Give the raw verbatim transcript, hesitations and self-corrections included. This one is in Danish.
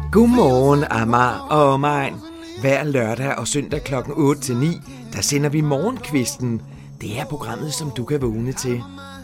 Godmorgen, Amager og omegn. Hver lørdag og søndag klokken otte til ni, der sender vi Morgenkvisten. Det er programmet, som du kan vågne til.